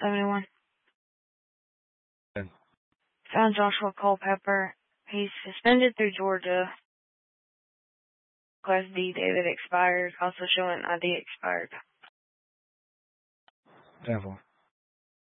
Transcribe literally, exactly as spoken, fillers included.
seventy-one. And Found Joshua Culpepper. He's suspended through Georgia. Class D David expired. Also showing I D expired. ten four.